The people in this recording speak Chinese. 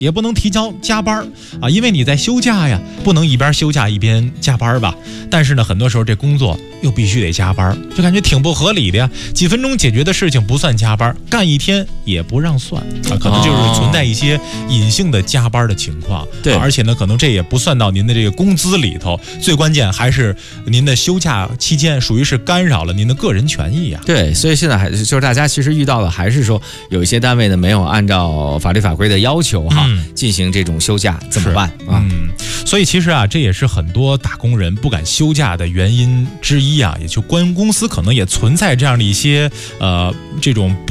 也不能提交加班啊，因为你在休假呀，不能一边休假一边加班吧。但是呢，很多时候这工作又必须得加班，就感觉挺不合理的呀。几分钟解决的事情不算加班，干一天也不让算啊，可能就是存在一些隐性的加班的情况。 对， 而且呢，可能这也不算到您的这个工资里头。最关键还是您的休假期间，属于是干扰了您的个人权益啊。 对，所以现在还是就是大家其实遇到的还是说有一些单位呢没有按照法律法规的要求哈。进行这种休假怎么办啊？ 所以其实啊，这也是很多打工人不敢休假的原因之一啊，也就公司可能也存在这样的一些这种